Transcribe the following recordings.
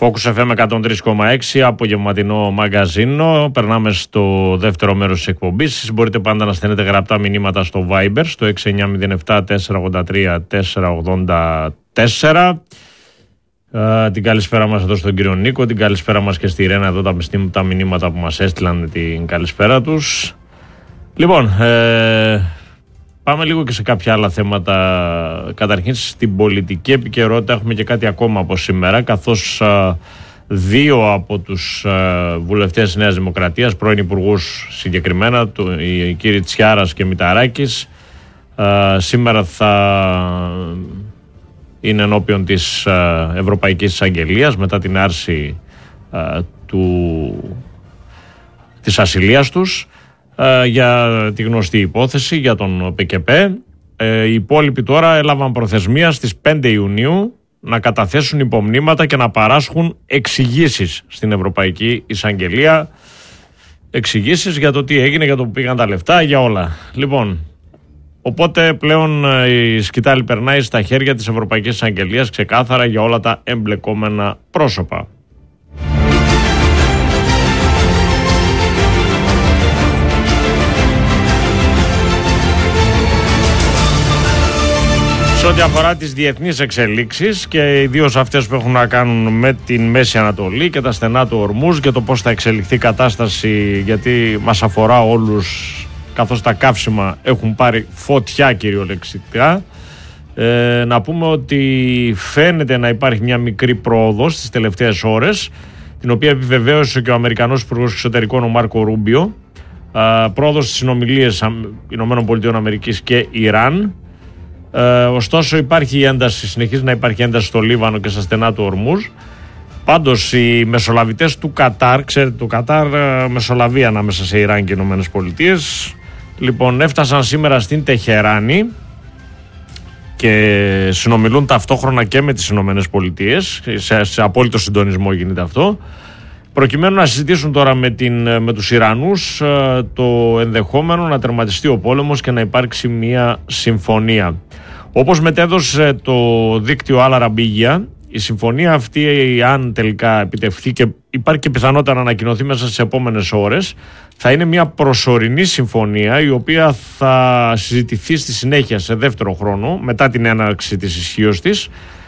Focus FM 103,6, απογευματινό μαγκαζίνο. Περνάμε στο δεύτερο μέρος της εκπομπής. Μπορείτε πάντα να στέλνετε γραπτά μηνύματα στο Viber, στο 6907-483-484. Την καλησπέρα μας εδώ στον κύριο Νίκο, την καλησπέρα μας και στη Ρένα εδώ, τα μηνύματα που μας έστειλαν, την καλησπέρα τους. Λοιπόν, πάμε λίγο και σε κάποια άλλα θέματα. Καταρχήν στην πολιτική επικαιρότητα έχουμε και κάτι ακόμα από σήμερα, καθώς δύο από τους βουλευτές της Νέας Δημοκρατίας, πρώην υπουργούς συγκεκριμένα, οι κύριοι Τσιάρας και Μηταράκης, σήμερα θα είναι ενώπιον της Ευρωπαϊκής Εισαγγελίας μετά την άρση της ασυλίας τους για τη γνωστή υπόθεση για τον ΠΚΠ. Οι υπόλοιποι τώρα έλαβαν προθεσμία στις 5 Ιουνίου να καταθέσουν υπομνήματα και να παράσχουν εξηγήσεις στην Ευρωπαϊκή Εισαγγελία. Εξηγήσεις για το τι έγινε, για το που πήγαν τα λεφτά, για όλα. Λοιπόν, οπότε πλέον η σκητάλη περνάει στα χέρια της Ευρωπαϊκής Εισαγγελίας ξεκάθαρα για όλα τα εμπλεκόμενα πρόσωπα. Σε ό,τι αφορά τις διεθνείς εξελίξεις και ιδίως αυτές που έχουν να κάνουν με την Μέση Ανατολή και τα στενά του Ορμούζ και το πώς θα εξελιχθεί η κατάσταση, γιατί μας αφορά όλους, καθώς τα καύσιμα έχουν πάρει φωτιά κυριολεκτικά, να πούμε ότι φαίνεται να υπάρχει μια μικρή πρόοδος στις τελευταίες ώρες, την οποία επιβεβαίωσε και ο Αμερικανός Υπουργός Εξωτερικών, ο Μάρκο Ρούμπιο, πρόοδος στις συνομιλίες ΗΠΑ και Ιράν. Ωστόσο υπάρχει ένταση, συνεχίζει να υπάρχει ένταση στο Λίβανο και στα στενά του Ορμούζ. Πάντως οι μεσολαβητές του Κατάρ, ξέρετε το Κατάρ μεσολαβεί ανάμεσα σε Ιράν και Ηνωμένες Πολιτείες, λοιπόν έφτασαν σήμερα στην Τεχεράνη και συνομιλούν ταυτόχρονα και με τις Ηνωμένες Πολιτείες, σε απόλυτο συντονισμό γίνεται αυτό, προκειμένου να συζητήσουν τώρα με τους Ιρανούς το ενδεχόμενο να τερματιστεί ο πόλεμος και να υπάρξει μια συμφωνία. Όπως μετέδωσε το δίκτυο Al Arabiya, η συμφωνία αυτή, αν τελικά επιτευχθεί και υπάρχει και πιθανότητα να ανακοινωθεί μέσα στις επόμενες ώρες, θα είναι μια προσωρινή συμφωνία η οποία θα συζητηθεί στη συνέχεια σε δεύτερο χρόνο μετά την έναρξη της ισχύως της,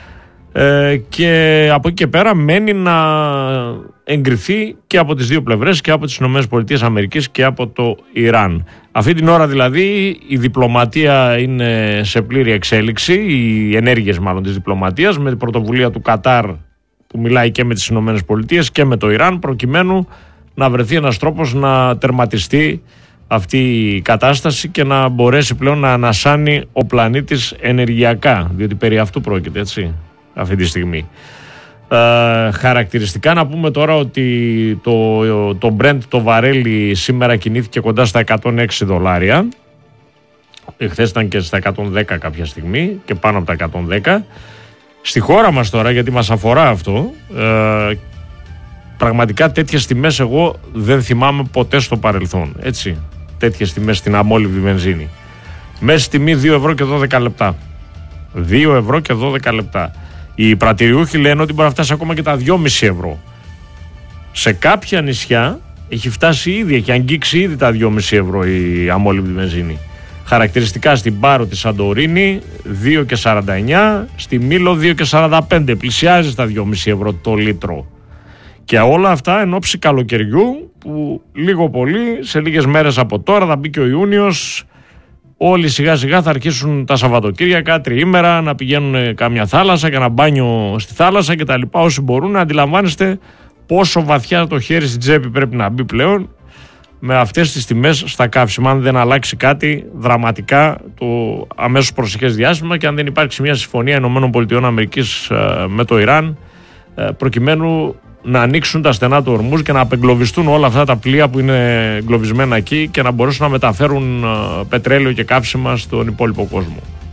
και από εκεί και πέρα μένει να εγκριθεί και από τις δύο πλευρές, και από τις ΗΠΑ και από το Ιράν. Αυτή την ώρα δηλαδή η διπλωματία είναι σε πλήρη εξέλιξη, οι ενέργειες μάλλον της διπλωματίας, με την πρωτοβουλία του Κατάρ που μιλάει και με τις ΗΠΑ και με το Ιράν, προκειμένου να βρεθεί ένας τρόπος να τερματιστεί αυτή η κατάσταση και να μπορέσει πλέον να ανασάνει ο πλανήτης ενεργειακά, διότι περί αυτού πρόκειται, έτσι, αυτή τη στιγμή. Χαρακτηριστικά να πούμε τώρα ότι το Brent, το βαρέλι, σήμερα κινήθηκε κοντά στα $106. Χθες ήταν και στα 110 κάποια στιγμή και πάνω από τα 110. Στη χώρα μας τώρα, γιατί μας αφορά αυτό, πραγματικά τέτοιες τιμές εγώ δεν θυμάμαι ποτέ στο παρελθόν, έτσι, τέτοιες τιμές στην αμόλυβδη βενζίνη. Μέση τιμή 2 ευρώ και 12 λεπτά. 2 ευρώ και 12 λεπτά. Οι πρατηριούχοι λένε ότι μπορεί να φτάσει ακόμα και τα 2,5 ευρώ. Σε κάποια νησιά έχει φτάσει ήδη, έχει αγγίξει ήδη τα 2,5 ευρώ η αμόλυβδη βενζίνη. Χαρακτηριστικά στην Πάρο τη Σαντορίνη 2,49, στη Μήλο 2,45. Πλησιάζει στα 2,5 ευρώ το λίτρο. Και όλα αυτά εν ώψη καλοκαιριού που λίγο πολύ σε λίγες μέρες από τώρα θα μπει και ο Ιούνιος. Όλοι σιγά σιγά θα αρχίσουν τα Σαββατοκύριακα, τριήμερα, να πηγαίνουν κάμια θάλασσα και ένα μπάνιο στη θάλασσα κτλ. Όσοι μπορούν, να αντιλαμβάνεστε πόσο βαθιά το χέρι στην τσέπη πρέπει να μπει πλέον με αυτές τις τιμές στα καύσιμα, αν δεν αλλάξει κάτι δραματικά το αμέσως προσεχές διάστημα και αν δεν υπάρξει μια συμφωνία ΗΠΑ με το Ιράν, προκειμένου να ανοίξουν τα στενά του Ορμούζ και να απεγκλωβιστούν όλα αυτά τα πλοία που είναι εγκλωβισμένα εκεί και να μπορέσουν να μεταφέρουν πετρέλαιο και καύσιμα στον υπόλοιπο κόσμο.